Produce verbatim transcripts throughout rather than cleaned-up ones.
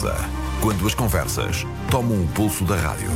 mesa, quando as conversas tomam o pulso da rádio.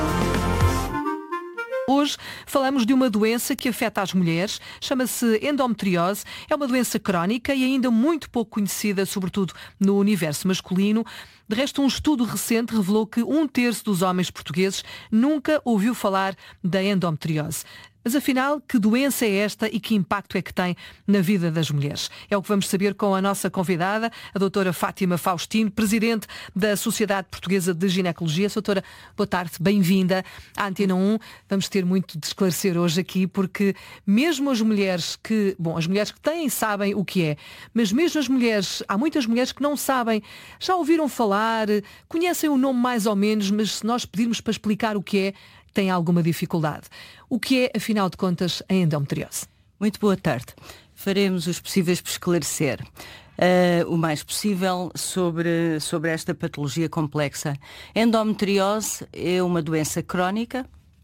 Hoje falamos de uma doença que afeta as mulheres, chama-se endometriose, é uma doença crónica e ainda muito pouco conhecida, sobretudo no universo masculino. De resto, um estudo recente revelou que um terço dos homens portugueses nunca ouviu falar da endometriose. Mas afinal, que doença é esta e que impacto é que tem na vida das mulheres? É o que vamos saber com a nossa convidada, a doutora Fátima Faustino, presidente da Sociedade Portuguesa de Ginecologia. Doutora, boa tarde, bem-vinda à Antena um. Vamos ter muito de esclarecer hoje aqui, porque mesmo as mulheres que, bom, as mulheres que têm sabem o que é, mas mesmo as mulheres, há muitas mulheres que não sabem, já ouviram falar, conhecem o nome mais ou menos, mas se nós pedirmos para explicar o que é, tem alguma dificuldade. O que é, afinal de contas, a endometriose? Muito boa tarde. Faremos os possíveis por esclarecer uh, o mais possível sobre, sobre esta patologia complexa. Endometriose é uma doença crónica,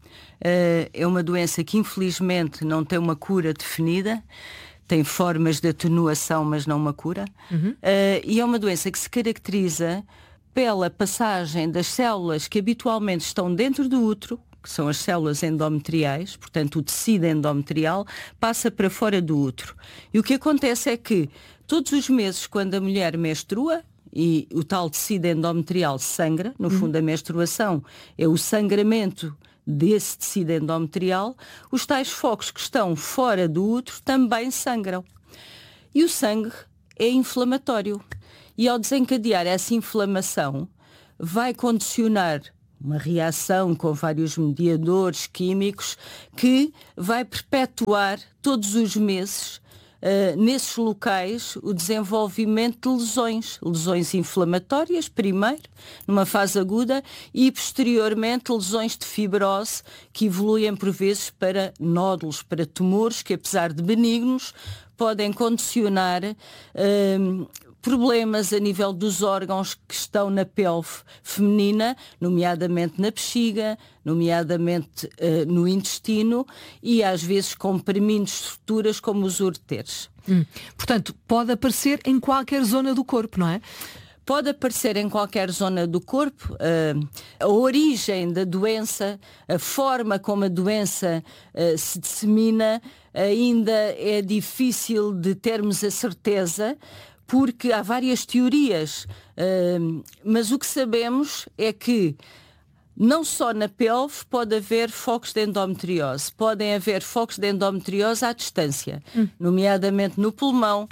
uh, é uma doença que infelizmente não tem uma cura definida, tem formas de atenuação, mas não uma cura, uhum. uh, e é uma doença que se caracteriza pela passagem das células que habitualmente estão dentro do útero, que são as células endometriais, portanto o tecido endometrial, passa para fora do útero. E o que acontece é que todos os meses, quando a mulher menstrua, e o tal tecido endometrial sangra, no fundo a menstruação é o sangramento desse tecido endometrial, os tais focos que estão fora do útero também sangram. E o sangue é inflamatório. E ao desencadear essa inflamação, vai condicionar uma reação com vários mediadores químicos que vai perpetuar todos os meses, uh, nesses locais, o desenvolvimento de lesões. Lesões inflamatórias, primeiro, numa fase aguda, e posteriormente lesões de fibrose, que evoluem por vezes para nódulos, para tumores, que apesar de benignos, podem condicionar Uh, problemas a nível dos órgãos que estão na pelve feminina, nomeadamente na bexiga, nomeadamente uh, no intestino e às vezes comprimindo estruturas como os ureteres. Hum. Portanto, pode aparecer em qualquer zona do corpo, não é? Pode aparecer em qualquer zona do corpo. Uh, a origem da doença, a forma como a doença uh, se dissemina, ainda é difícil de termos a certeza, porque há várias teorias, uh, mas o que sabemos é que não só na pelve pode haver focos de endometriose, podem haver focos de endometriose à distância, hum. nomeadamente no pulmão,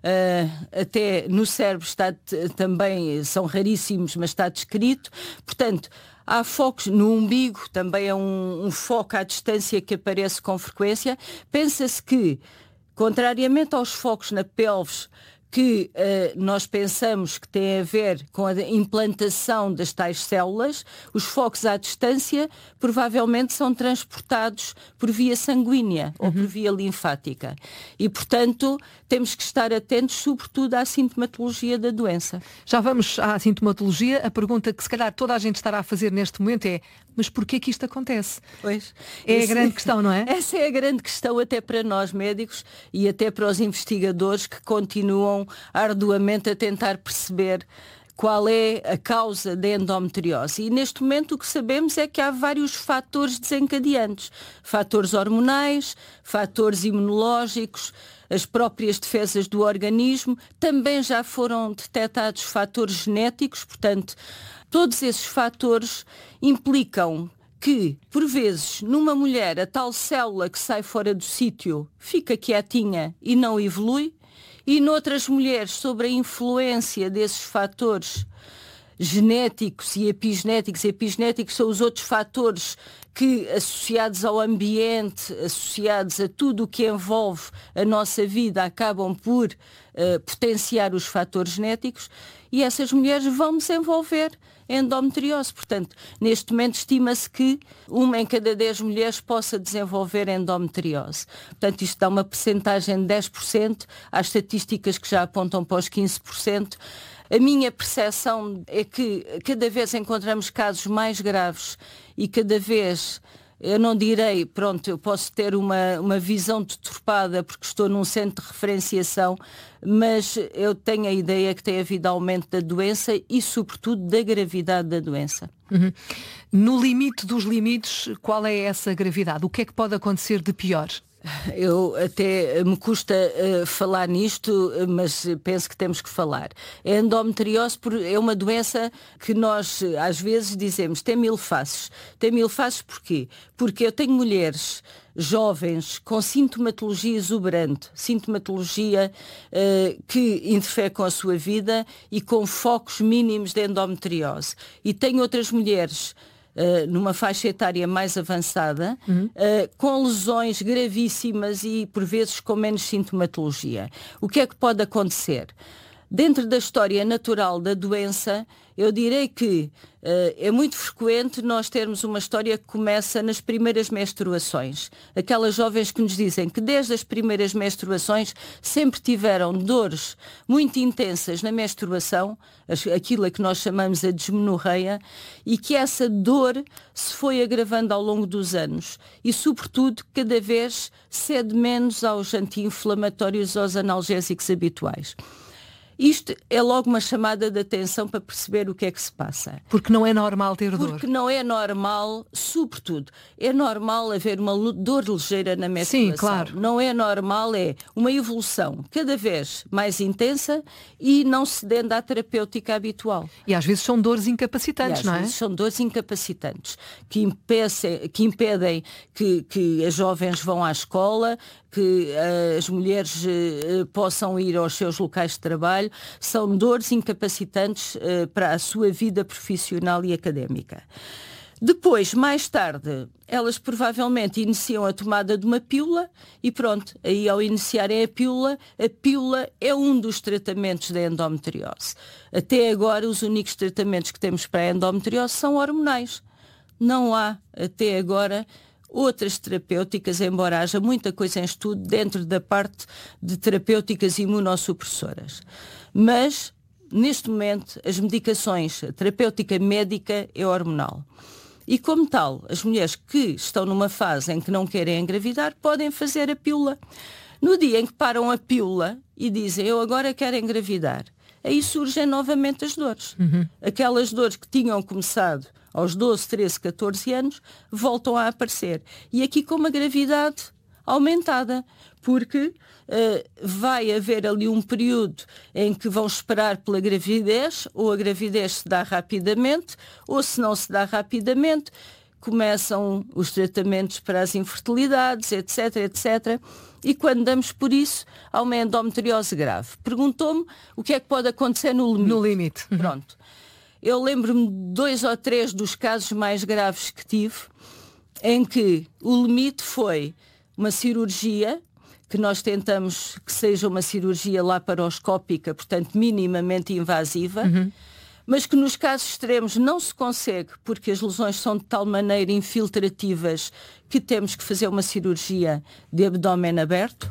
uh, até no cérebro está t- também, são raríssimos, mas está descrito. Portanto, há focos no umbigo, também é um, um foco à distância que aparece com frequência. Pensa-se que, contrariamente aos focos na pelve, que uh, nós pensamos que tem a ver com a implantação das tais células, os focos à distância provavelmente são transportados por via sanguínea uhum. ou por via linfática. E, portanto, temos que estar atentos, sobretudo, à sintomatologia da doença. Já vamos à sintomatologia. A pergunta que se calhar toda a gente estará a fazer neste momento é: mas porquê que isto acontece? Pois, é a grande questão, não é? Essa é a grande questão até para nós médicos e até para os investigadores que continuam arduamente a tentar perceber qual é a causa da endometriose. E neste momento o que sabemos é que há vários fatores desencadeantes. Fatores hormonais, fatores imunológicos, as próprias defesas do organismo. Também já foram detectados fatores genéticos, portanto, todos esses fatores implicam que, por vezes, numa mulher, a tal célula que sai fora do sítio fica quietinha e não evolui, e noutras mulheres, sob a influência desses fatores genéticos e epigenéticos, epigenéticos são os outros fatores que, associados ao ambiente, associados a tudo o que envolve a nossa vida, acabam por uh, potenciar os fatores genéticos, e essas mulheres vão desenvolver endometriose. Portanto, neste momento estima-se que uma em cada dez mulheres possa desenvolver endometriose. Portanto, isto dá uma percentagem de dez por cento, há estatísticas que já apontam para os quinze por cento. A minha percepção é que cada vez encontramos casos mais graves e cada vez eu não direi, pronto, eu posso ter uma, uma visão deturpada porque estou num centro de referenciação, mas eu tenho a ideia que tem havido aumento da doença e, sobretudo, da gravidade da doença. Uhum. No limite dos limites, qual é essa gravidade? O que é que pode acontecer de pior? Eu até me custa uh, falar nisto, mas penso que temos que falar. A endometriose é uma doença que nós às vezes dizemos tem mil faces. Tem mil faces porquê? Porque eu tenho mulheres jovens com sintomatologia exuberante, sintomatologia uh, que interfere com a sua vida e com focos mínimos de endometriose. E tenho outras mulheres Uh, numa faixa etária mais avançada, uhum. uh, com lesões gravíssimas e por vezes com menos sintomatologia. O que é que pode acontecer? Dentro da história natural da doença, eu direi que uh, é muito frequente nós termos uma história que começa nas primeiras menstruações. Aquelas jovens que nos dizem que desde as primeiras menstruações sempre tiveram dores muito intensas na menstruação, aquilo a que nós chamamos a dismenorreia, e que essa dor se foi agravando ao longo dos anos e, sobretudo, cada vez cede menos aos anti-inflamatórios, aos analgésicos habituais. Isto é logo uma chamada de atenção para perceber o que é que se passa. Porque não é normal ter dor. Porque não é normal, sobretudo, é normal haver uma dor ligeira na menstruação. Sim, claro. Não é normal, é uma evolução cada vez mais intensa e não cedendo à terapêutica habitual. E às vezes são dores incapacitantes, e às não é? vezes são dores incapacitantes, que, impecem, que impedem que, que as jovens vão à escola, que uh, as mulheres uh, possam ir aos seus locais de trabalho. São dores incapacitantes uh, para a sua vida profissional e académica. Depois, mais tarde, elas provavelmente iniciam a tomada de uma pílula e pronto, aí ao iniciarem a pílula, a pílula é um dos tratamentos da endometriose. Até agora, os únicos tratamentos que temos para a endometriose são hormonais. Não há, até agora, outras terapêuticas, embora haja muita coisa em estudo dentro da parte de terapêuticas imunossupressoras. Mas, neste momento, as medicações, a terapêutica médica é hormonal. E, como tal, as mulheres que estão numa fase em que não querem engravidar podem fazer a pílula. No dia em que param a pílula e dizem, eu agora quero engravidar, aí surgem novamente as dores. Uhum. Aquelas dores que tinham começado aos doze, treze, catorze anos, voltam a aparecer. E aqui com uma gravidade aumentada, porque uh, vai haver ali um período em que vão esperar pela gravidez, ou a gravidez se dá rapidamente, ou se não se dá rapidamente, começam os tratamentos para as infertilidades, etc, etcétera. E quando damos por isso, há uma endometriose grave. Perguntou-me o que é que pode acontecer no limite. No limite. Uhum. Pronto. Eu lembro-me de dois ou três dos casos mais graves que tive, em que o limite foi uma cirurgia, que nós tentamos que seja uma cirurgia laparoscópica, portanto minimamente invasiva, uhum. mas que nos casos extremos não se consegue, porque as lesões são de tal maneira infiltrativas que temos que fazer uma cirurgia de abdômen aberto.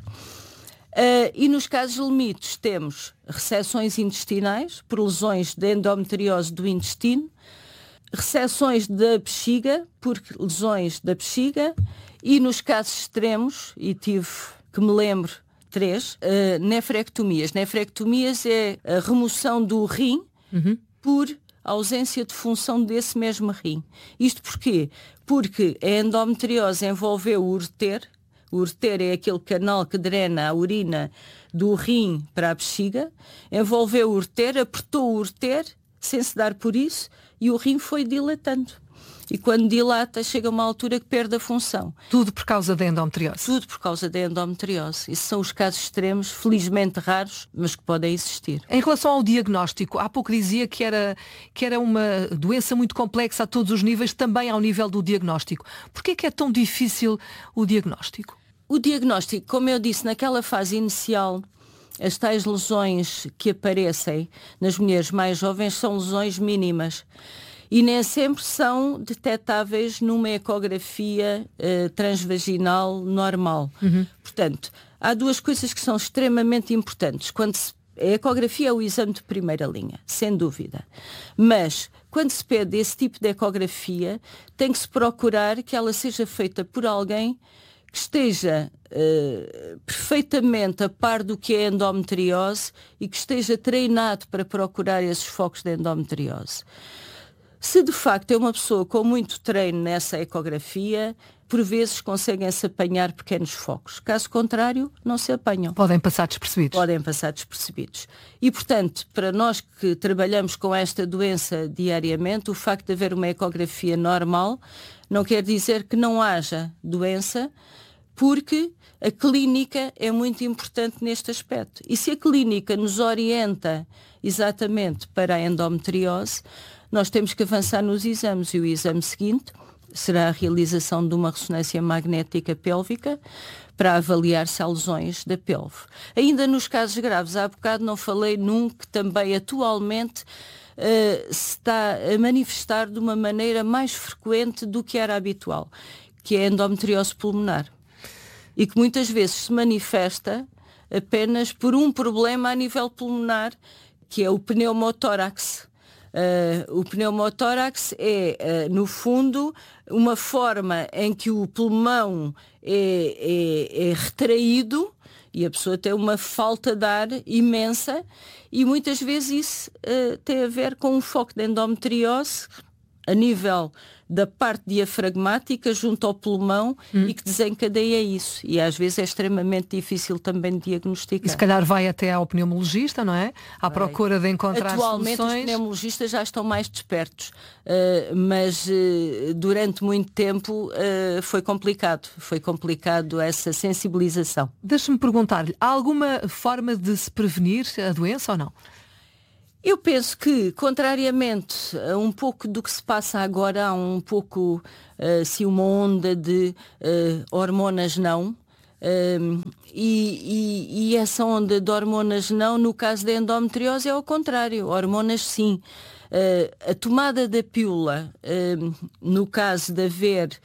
Uh, e nos casos limites temos ressecções intestinais por lesões de endometriose do intestino, ressecções da bexiga por lesões da bexiga e nos casos extremos, e tive, que me lembro, três, uh, nefrectomias. Nefrectomias é a remoção do rim uhum. por ausência de função desse mesmo rim. Isto porquê? Porque a endometriose envolveu o ureter. O ureter é aquele canal que drena a urina do rim para a bexiga, envolveu o ureter, apertou o ureter, sem se dar por isso, e o rim foi dilatando. E quando dilata, chega a uma altura que perde a função. Tudo por causa da endometriose? Tudo por causa da endometriose. Isso são os casos extremos, felizmente raros, mas que podem existir. Em relação ao diagnóstico, há pouco dizia que era, que era uma doença muito complexa a todos os níveis, também ao nível do diagnóstico. Porquê é que é tão difícil o diagnóstico? O diagnóstico, como eu disse, naquela fase inicial, as tais lesões que aparecem nas mulheres mais jovens são lesões mínimas e nem sempre são detectáveis numa ecografia uh, transvaginal normal. Uhum. Portanto, há duas coisas que são extremamente importantes quando se A ecografia é o exame de primeira linha, sem dúvida. Mas, quando se pede esse tipo de ecografia, tem que se procurar que ela seja feita por alguém que esteja uh, perfeitamente a par do que é endometriose e que esteja treinado para procurar esses focos de endometriose. Se de facto é uma pessoa com muito treino nessa ecografia, por vezes conseguem-se apanhar pequenos focos. Caso contrário, não se apanham. Podem passar despercebidos. Podem passar despercebidos. E, portanto, para nós que trabalhamos com esta doença diariamente, o facto de haver uma ecografia normal não quer dizer que não haja doença, porque a clínica é muito importante neste aspecto. E se a clínica nos orienta exatamente para a endometriose, nós temos que avançar nos exames. E o exame seguinte será a realização de uma ressonância magnética pélvica para avaliar se há lesões da pelve. Ainda nos casos graves, há bocado não falei num que também atualmente uh, se está a manifestar de uma maneira mais frequente do que era habitual, que é a endometriose pulmonar. E que muitas vezes se manifesta apenas por um problema a nível pulmonar, que é o pneumotórax. Uh, o pneumotórax é, uh, no fundo, uma forma em que o pulmão é, é, é retraído e a pessoa tem uma falta de ar imensa, e muitas vezes isso uh, tem a ver com um foco de endometriose a nível da parte diafragmática junto ao pulmão hum. e que desencadeia isso. E às vezes é extremamente difícil também de diagnosticar. E se calhar vai até ao pneumologista, não é? À vai. procura de encontrar Atualmente soluções. Os pneumologistas já estão mais despertos, uh, mas uh, durante muito tempo uh, foi complicado. Foi complicado essa sensibilização. Deixa-me perguntar-lhe, há alguma forma de se prevenir a doença ou não? Eu penso que, contrariamente a um pouco do que se passa agora, há um pouco assim, uma onda de uh, hormonas não, um, e, e, e essa onda de hormonas não, no caso da endometriose, é ao contrário, hormonas sim. Uh, a tomada da pílula, uh, no caso de haver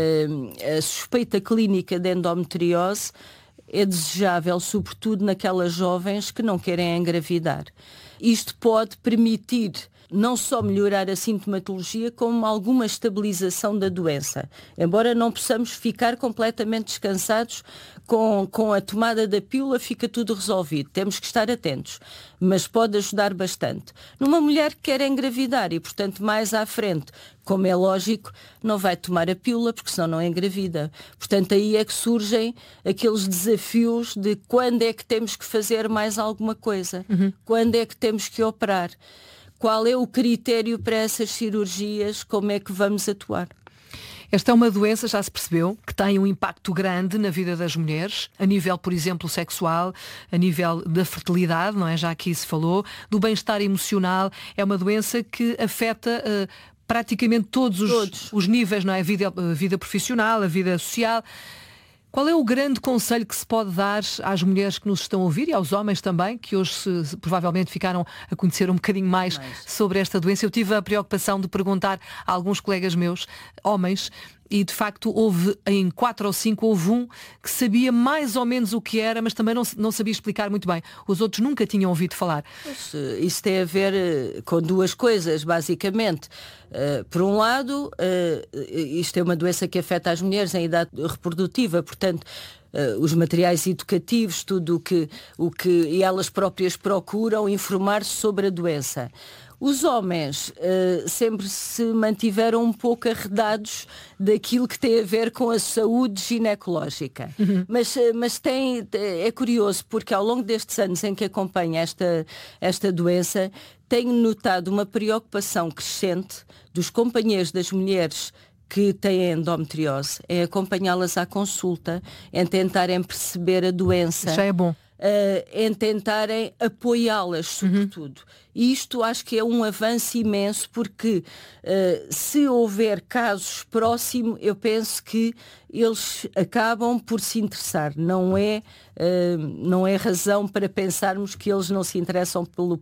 uh, a suspeita clínica de endometriose, é desejável, sobretudo naquelas jovens que não querem engravidar. Isto pode permitir não só melhorar a sintomatologia, como alguma estabilização da doença. Embora não possamos ficar completamente descansados com, com a tomada da pílula, fica tudo resolvido. Temos que estar atentos, mas pode ajudar bastante. Numa mulher que quer engravidar e, portanto, mais à frente, como é lógico, não vai tomar a pílula porque senão não engravida. Portanto, aí é que surgem aqueles desafios de quando é que temos que fazer mais alguma coisa, uhum. quando é que temos que operar, qual é o critério para essas cirurgias, como é que vamos atuar. Esta é uma doença, já se percebeu, que tem um impacto grande na vida das mulheres, a nível, por exemplo, sexual, a nível da fertilidade, não é? Já aqui se falou, do bem-estar emocional. É uma doença que afeta uh, praticamente todos os, todos os níveis, não é? A vida, a vida profissional, a vida social. Qual é o grande conselho que se pode dar às mulheres que nos estão a ouvir e aos homens também, que hoje se, provavelmente ficaram a conhecer um bocadinho mais, mais sobre esta doença? Eu tive a preocupação de perguntar a alguns colegas meus, homens, e de facto houve, em quatro ou cinco, houve um que sabia mais ou menos o que era, mas também não, não sabia explicar muito bem. Os outros nunca tinham ouvido falar. Mas, isso tem a ver com duas coisas, basicamente. Uh, por um lado, uh, isto é uma doença que afeta as mulheres em idade reprodutiva, portanto, Uh, os materiais educativos, tudo o que, o que e elas próprias procuram informar-se sobre a doença. Os homens uh, sempre se mantiveram um pouco arredados daquilo que tem a ver com a saúde ginecológica. Uhum. Mas, mas tem, é curioso, porque ao longo destes anos em que acompanho esta, esta doença, tenho notado uma preocupação crescente dos companheiros das mulheres que têm endometriose, é acompanhá-las à consulta, em tentarem perceber a doença. Já é bom. Uh, em tentarem apoiá-las, sobretudo. Uhum. E isto acho que é um avanço imenso, porque uh, se houver casos próximos, eu penso que eles acabam por se interessar. Não é, uh, não é razão para pensarmos que eles não se interessam pelo, por,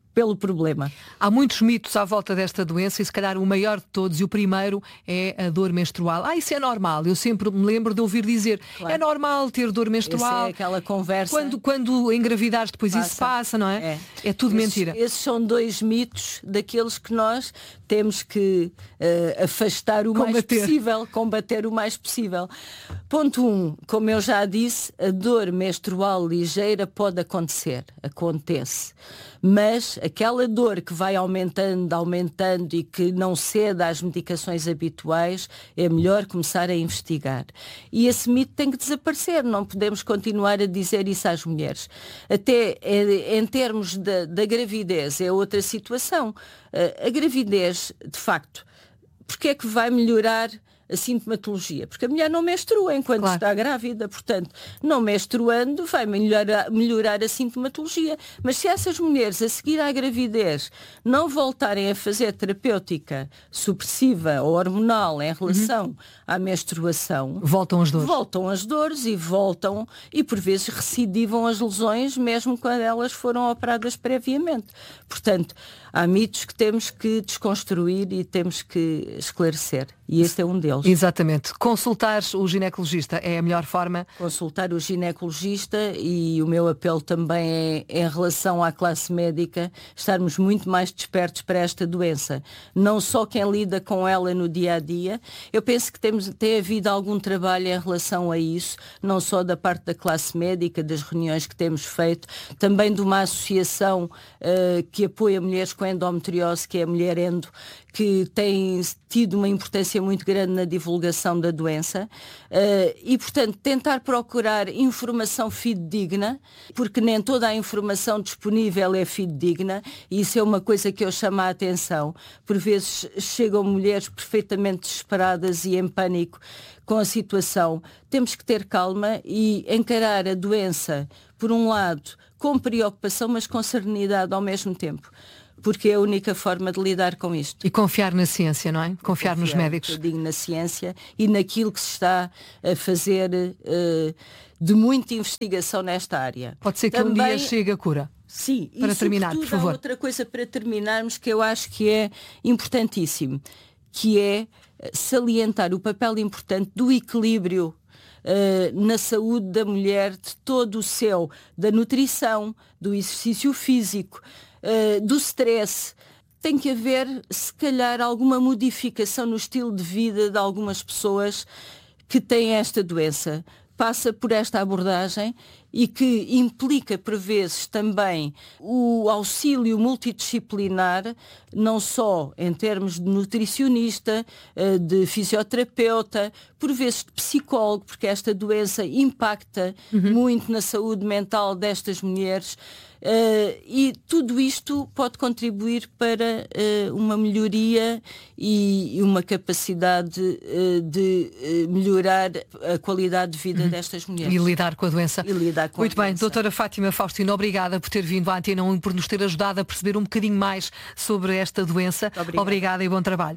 pelo problema. Há muitos mitos à volta desta doença e se calhar o maior de todos, e o primeiro é a dor menstrual. Ah, isso é normal. Eu sempre me lembro de ouvir dizer, claro, é normal ter dor menstrual. Essa é aquela conversa. Quando, quando engravidares depois passa. isso passa, não é? É, é tudo esses, mentira. Esses são dois mitos daqueles que nós temos que uh, afastar o combater. mais possível, combater o mais possível. Ponto um, como eu já disse, a dor menstrual ligeira pode acontecer, acontece. Mas aquela dor que vai aumentando, aumentando e que não cede às medicações habituais, é melhor começar a investigar. E esse mito tem que desaparecer, não podemos continuar a dizer isso às mulheres. Até em termos da, da gravidez é outra situação. A gravidez, de facto, porque é que vai melhorar a sintomatologia? Porque a mulher não menstrua enquanto claro. está grávida, portanto, não menstruando vai melhorar, melhorar a sintomatologia. Mas se essas mulheres a seguir à gravidez não voltarem a fazer terapêutica supressiva ou hormonal em relação uhum. à menstruação, voltam as dores. Voltam as dores e voltam, e por vezes recidivam as lesões mesmo quando elas foram operadas previamente. Portanto, há mitos que temos que desconstruir e temos que esclarecer. E este é um deles. Exatamente. Consultar o ginecologista é a melhor forma? Consultar o ginecologista, e o meu apelo também é, em relação à classe médica, estarmos muito mais despertos para esta doença. Não só quem lida com ela no dia-a-dia. Eu penso que temos, tem havido algum trabalho em relação a isso, não só da parte da classe médica, das reuniões que temos feito, também de uma associação uh, que apoia mulheres com endometriose, que é a Mulher Endo, que tem tido uma importância muito grande na divulgação da doença uh, e, portanto, tentar procurar informação fidedigna, porque nem toda a informação disponível é fidedigna, e isso é uma coisa que eu chamo a atenção. Por vezes chegam mulheres perfeitamente desesperadas e em pânico com a situação. Temos que ter calma e encarar a doença, por um lado, com preocupação, mas com serenidade ao mesmo tempo. Porque é a única forma de lidar com isto. E confiar na ciência, não é? Confiar, confiar nos médicos. Um bocadinho na ciência e naquilo que se está a fazer uh, de muita investigação nesta área. Pode ser que Também, um dia chegue a cura. Sim. Para e terminar, por favor. Há outra coisa para terminarmos que eu acho que é importantíssimo, que é salientar o papel importante do equilíbrio Uh, na saúde da mulher, de todo o seu, da nutrição, do exercício físico, uh, do stress. Tem que haver, se calhar, alguma modificação no estilo de vida de algumas pessoas que têm esta doença. Passa por esta abordagem e que implica, por vezes, também o auxílio multidisciplinar, não só em termos de nutricionista, de fisioterapeuta, por vezes de psicólogo, porque esta doença impacta uhum. muito na saúde mental destas mulheres. Uh, e tudo isto pode contribuir para uh, uma melhoria e, e uma capacidade uh, de uh, melhorar a qualidade de vida uhum. destas mulheres. E lidar com a doença. E lidar com Muito a bem, doença. doutora Fátima Faustino, obrigada por ter vindo à Antena um e por nos ter ajudado a perceber um bocadinho mais sobre esta doença. Obrigada. Obrigada e bom trabalho.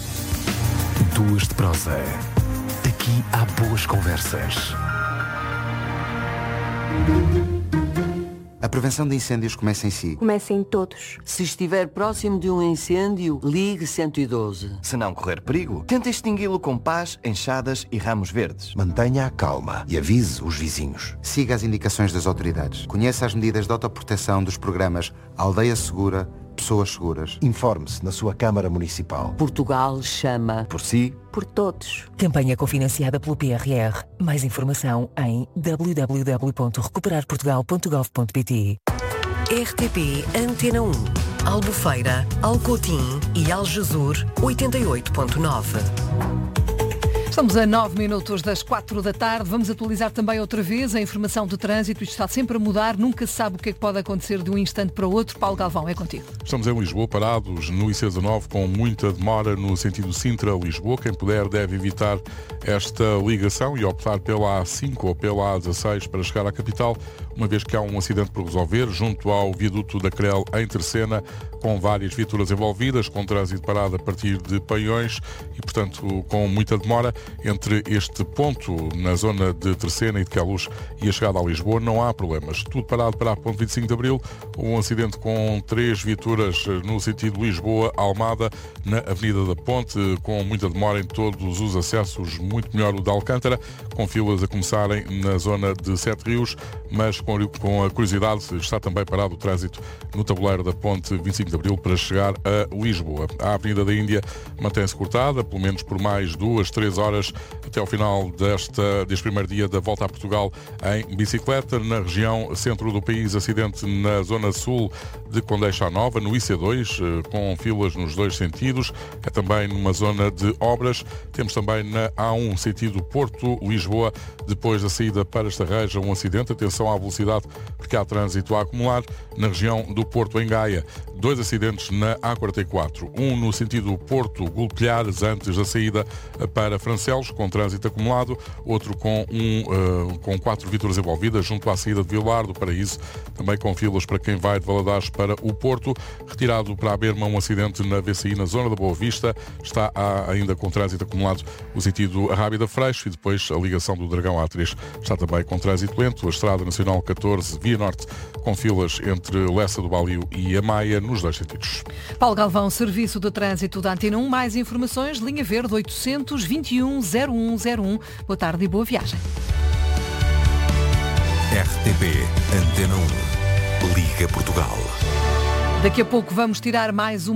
Duas de prosa. Aqui há boas conversas. A prevenção de incêndios começa em si. Começa em todos. Se estiver próximo de um incêndio, ligue cento e doze. Se não correr perigo, tente extingui-lo com pás, enxadas e ramos verdes. Mantenha a calma e avise os vizinhos. Siga as indicações das autoridades. Conheça as medidas de autoproteção dos programas Aldeia Segura, Pessoas Seguras. Informe-se na sua Câmara Municipal. Portugal chama. Por si. Por todos. Campanha cofinanciada pelo P R R. Mais informação em w w w ponto recuperar portugal ponto gov ponto p t. R T P Antena um. Albufeira, Alcotim e Algesur oitenta e oito ponto nove. Estamos a nove minutos das quatro da tarde. Vamos atualizar também outra vez a informação do trânsito. Isto está sempre a mudar. Nunca se sabe o que é que pode acontecer de um instante para o outro. Paulo Galvão, é contigo. Estamos em Lisboa, parados no I C dezanove com muita demora no sentido Sintra-Lisboa. Quem puder deve evitar esta ligação e optar pela A cinco ou pela A dezasseis para chegar à capital. uma vez que há um acidente por resolver junto ao viaduto da Crel em Terceira, com várias viaturas envolvidas, com trânsito parado a partir de Paiões e, portanto, com muita demora entre este ponto na zona de Terceira e de Queluz e a chegada a Lisboa. Não há problemas. Tudo parado para a ponte vinte e cinco de Abril. Um acidente com três viaturas no sentido Lisboa-Almada, na Avenida da Ponte, com muita demora em todos os acessos, muito melhor o de Alcântara, com filas a começarem na zona de Sete Rios, mas com a curiosidade, está também parado o trânsito no tabuleiro da ponte vinte e cinco de Abril para chegar a Lisboa. A Avenida da Índia mantém-se cortada, pelo menos por mais duas, três horas, até ao final desta, deste primeiro dia da volta a Portugal em bicicleta. Na região centro do país, acidente na zona sul de Condeixa Nova, no I C dois, com filas nos dois sentidos. É também numa zona de obras. Temos também na A um, sentido Porto-Lisboa, depois da saída para Estarreja, um acidente. Atenção à velocidade, porque há trânsito a acumular. Na região do Porto, em Gaia, dois acidentes na A quarenta e quatro. Um no sentido Porto-Golpilhares, antes da saída para Francelos, com trânsito acumulado. Outro com, um, uh, com quatro viaturas envolvidas, junto à saída de Vilar do Paraíso, também com filas para quem vai de Valadares para o Porto. Retirado para a Berma, um acidente na V C I, na zona da Boa Vista. Está há, ainda com trânsito acumulado o sentido Arrábida Freixo, e depois a ligação do Dragão A três está também com trânsito lento. A Estrada Nacional catorze, Via Norte, com filas entre Lessa do Balio e a Maia, nos dois sentidos. Paulo Galvão, Serviço de Trânsito da Antena um. Mais informações, linha verde oitocentos, vinte e um, zero um zero um. Boa tarde e boa viagem. R T P Antena um. Liga Portugal. Daqui a pouco vamos tirar mais um